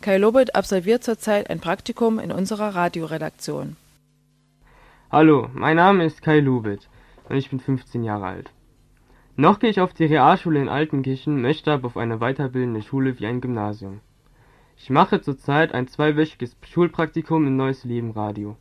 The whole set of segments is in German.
Kai Lobet absolviert zurzeit ein Praktikum in unserer Radioredaktion. Hallo, mein Name ist Kai Lobet und ich bin 15 Jahre alt. Noch gehe ich auf die Realschule in Altenkirchen, möchte aber auf eine weiterbildende Schule wie ein Gymnasium. Ich mache zurzeit ein 2-wöchiges Schulpraktikum im Neues Leben Radio.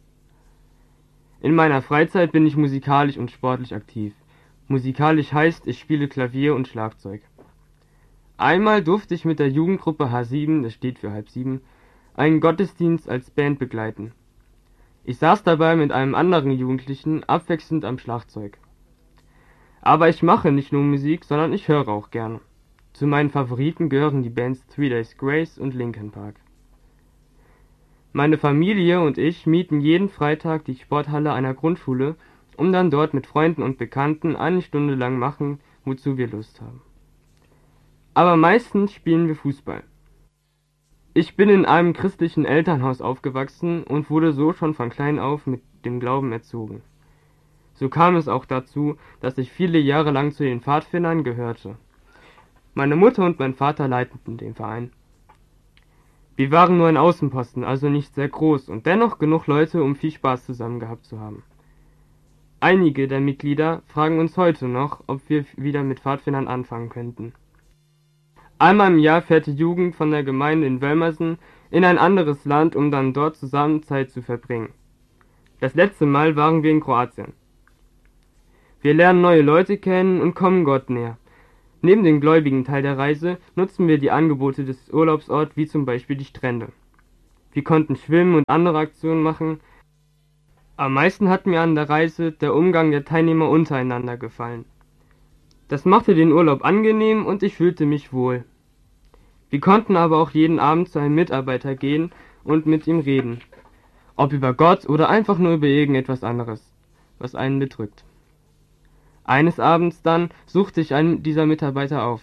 In meiner Freizeit bin ich musikalisch und sportlich aktiv. Musikalisch heißt, ich spiele Klavier und Schlagzeug. Einmal durfte ich mit der Jugendgruppe H7, das steht für halb sieben, einen Gottesdienst als Band begleiten. Ich saß dabei mit einem anderen Jugendlichen abwechselnd am Schlagzeug. Aber ich mache nicht nur Musik, sondern ich höre auch gerne. Zu meinen Favoriten gehören die Bands 3 Days Grace und Linkin Park. Meine Familie und ich mieten jeden Freitag die Sporthalle einer Grundschule, um dann dort mit Freunden und Bekannten eine Stunde lang machen, wozu wir Lust haben. Aber meistens spielen wir Fußball. Ich bin in einem christlichen Elternhaus aufgewachsen und wurde so schon von klein auf mit dem Glauben erzogen. So kam es auch dazu, dass ich viele Jahre lang zu den Pfadfindern gehörte. Meine Mutter und mein Vater leiteten den Verein. Wir waren nur ein Außenposten, also nicht sehr groß und dennoch genug Leute, um viel Spaß zusammen gehabt zu haben. Einige der Mitglieder fragen uns heute noch, ob wir wieder mit Pfadfindern anfangen könnten. Einmal im Jahr fährt die Jugend von der Gemeinde in Wölmersen in ein anderes Land, um dann dort zusammen Zeit zu verbringen. Das letzte Mal waren wir in Kroatien. Wir lernen neue Leute kennen und kommen Gott näher. Neben dem gläubigen Teil der Reise nutzen wir die Angebote des Urlaubsorts, wie zum Beispiel die Strände. Wir konnten schwimmen und andere Aktionen machen. Am meisten hat mir an der Reise der Umgang der Teilnehmer untereinander gefallen. Das machte den Urlaub angenehm und ich fühlte mich wohl. Wir konnten aber auch jeden Abend zu einem Mitarbeiter gehen und mit ihm reden. Ob über Gott oder einfach nur über irgendetwas anderes, was einen bedrückt. Eines Abends dann suchte ich einen dieser Mitarbeiter auf.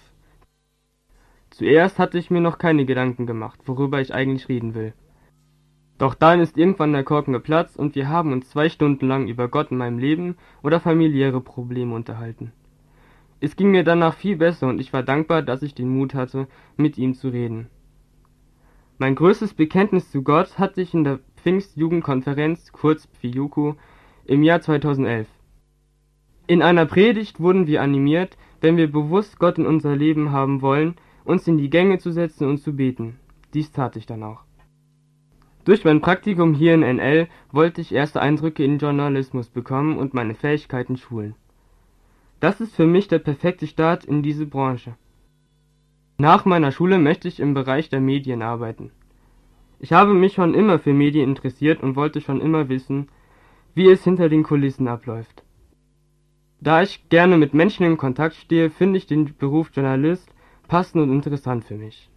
Zuerst hatte ich mir noch keine Gedanken gemacht, worüber ich eigentlich reden will. Doch dann ist irgendwann der Korken geplatzt und wir haben uns 2 Stunden lang über Gott in meinem Leben oder familiäre Probleme unterhalten. Es ging mir danach viel besser und ich war dankbar, dass ich den Mut hatte, mit ihm zu reden. Mein größtes Bekenntnis zu Gott hatte ich in der Pfingstjugendkonferenz, kurz Pfijuku, im Jahr 2011. In einer Predigt wurden wir animiert, wenn wir bewusst Gott in unser Leben haben wollen, uns in die Gänge zu setzen und zu beten. Dies tat ich dann auch. Durch mein Praktikum hier in NL wollte ich erste Eindrücke in Journalismus bekommen und meine Fähigkeiten schulen. Das ist für mich der perfekte Start in diese Branche. Nach meiner Schule möchte ich im Bereich der Medien arbeiten. Ich habe mich schon immer für Medien interessiert und wollte schon immer wissen, wie es hinter den Kulissen abläuft. Da ich gerne mit Menschen in Kontakt stehe, finde ich den Beruf Journalist passend und interessant für mich.